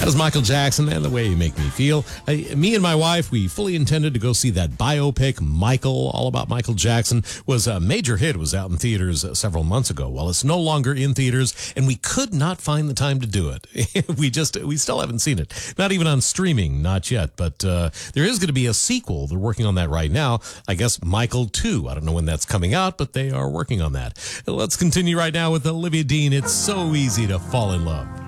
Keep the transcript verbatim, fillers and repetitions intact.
That was Michael Jackson and The Way You Make Me Feel. I, me and my wife, we fully intended to go see that biopic, Michael, all about Michael Jackson. Was a major hit, was out in theaters uh, several months ago. Well, it's no longer in theaters, and we could not find the time to do it. we just, we still haven't seen it. Not even on streaming, not yet. But uh, there is going to be a sequel. They're working on that right now. I guess Michael two. I don't know when that's coming out, but they are working on that. Let's continue right now with Olivia Dean. It's so easy to fall in love.